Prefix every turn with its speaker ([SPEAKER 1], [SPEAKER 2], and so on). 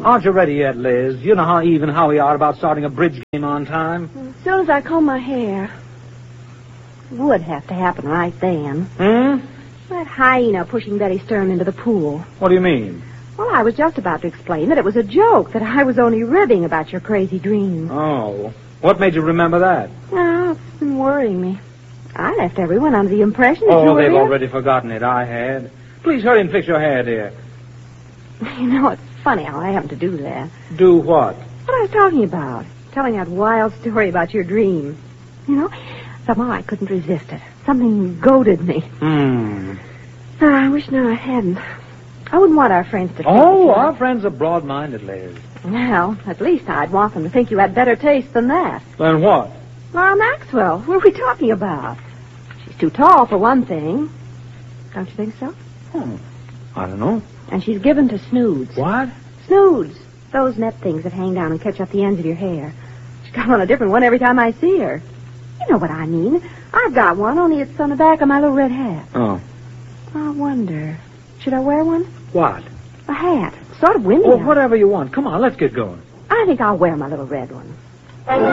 [SPEAKER 1] Aren't you ready yet, Liz? You know how we are about starting a bridge game on time.
[SPEAKER 2] As soon as I comb my hair. It would have to happen right then. That hyena pushing Betty Stern into the pool.
[SPEAKER 1] What do you mean?
[SPEAKER 2] Well, I was just about to explain that it was a joke, that I was only ribbing about your crazy dreams.
[SPEAKER 1] Oh, what made you remember that?
[SPEAKER 2] Oh, it's been worrying me. I left everyone under the impression that you were
[SPEAKER 1] they've
[SPEAKER 2] ill.
[SPEAKER 1] already forgotten it. I had. Please hurry and fix your hair, dear.
[SPEAKER 2] You know, it's funny how I happened to do that.
[SPEAKER 1] Do what?
[SPEAKER 2] What I was talking about. Telling that wild story about your dream. You know, somehow I couldn't resist it. Something goaded me. I wish now I hadn't. I wouldn't want our friends to think
[SPEAKER 1] our friends are broad-minded, Liz.
[SPEAKER 2] Well, at least I'd want them to think you had better taste than that.
[SPEAKER 1] Then what?
[SPEAKER 2] Laura Maxwell. What are we talking about? She's too tall, for one thing. Don't you think so?
[SPEAKER 1] I don't know.
[SPEAKER 2] And she's given to snoods.
[SPEAKER 1] What?
[SPEAKER 2] Snoods. Those net things that hang down and catch up the ends of your hair. She's got on a different one every time I see her. You know what I mean. I've got one, only it's on the back of my little red hat.
[SPEAKER 1] Oh.
[SPEAKER 2] I wonder. Should I wear one?
[SPEAKER 1] What?
[SPEAKER 2] A hat. Sort of windy.
[SPEAKER 1] Oh, whatever you want. Come on, let's get going.
[SPEAKER 2] I think I'll wear my little red one.